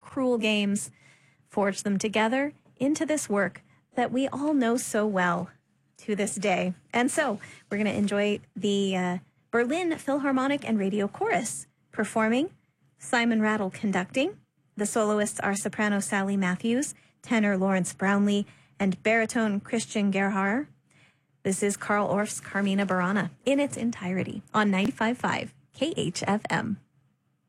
cruel games, forged them together into this work that we all know so well to this day. And so we're going to enjoy the Berlin Philharmonic and Radio Chorus performing, Simon Rattle conducting. The soloists are soprano Sally Matthews, tenor Lawrence Brownlee, and baritone Christian Gerhard. This is Carl Orff's Carmina Burana in its entirety on 95.5 KHFM.